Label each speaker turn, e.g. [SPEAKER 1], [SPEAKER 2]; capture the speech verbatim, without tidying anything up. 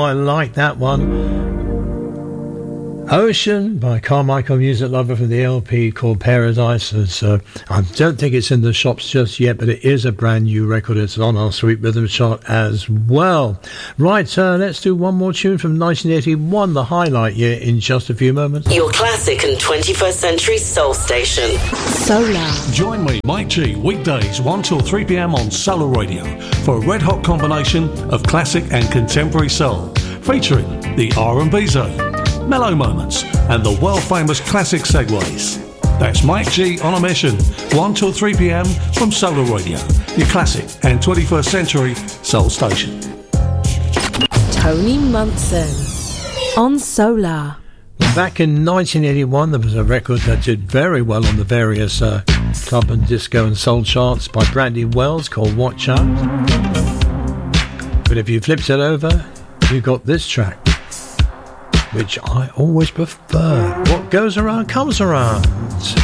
[SPEAKER 1] I like that one. Ocean by Carmichael Music Lover from the L P called Paradise. It's, uh, I don't think it's in the shops just yet, but it is a brand new record. It's on our Sweet Rhythm chart as well. Right, uh, let's do one more tune from nineteen eighty-one, the highlight year, in just a few moments.
[SPEAKER 2] Your classic and twenty-first century soul station. Solar.
[SPEAKER 3] Join me, Mike G, weekdays one till three p.m. on Solar Radio for a red-hot combination of classic and contemporary soul, featuring the R and B zone, mellow moments, and the world-famous classic segues. That's Mike G on a mission, one till three p.m. from Solar Radio, your classic and twenty-first century soul station.
[SPEAKER 2] Tony Munson on Solar.
[SPEAKER 1] Back in nineteen eighty-one, there was a record that did very well on the various uh, club and disco and soul charts by Brandy Wells called Watch Out. But if you flipped it over, you got this track, which I always prefer. What goes around comes around.